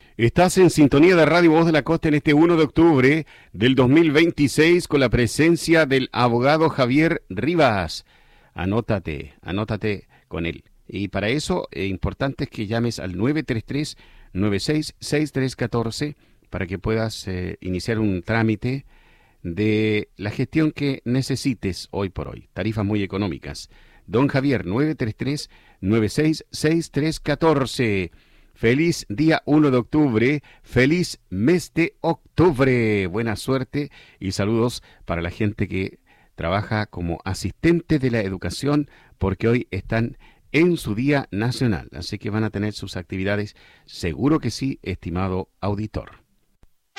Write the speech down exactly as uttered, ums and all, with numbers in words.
Estás en sintonía de Radio Voz de la Costa en este uno de octubre del dos mil veintiséis con la presencia del abogado Javier Rivas. Anótate, anótate con él. Y para eso, es eh, importante es que llames al nueve tres tres, nueve seis seis tres uno cuatro para que puedas eh, iniciar un trámite de la gestión que necesites hoy por hoy. Tarifas muy económicas. Don Javier, nueve tres tres, nueve seis seis tres uno cuatro. Feliz día uno de octubre, feliz mes de octubre. Buena suerte y saludos para la gente que trabaja como asistente de la educación, porque hoy están en su día nacional. Así que van a tener sus actividades, seguro que sí, estimado auditor.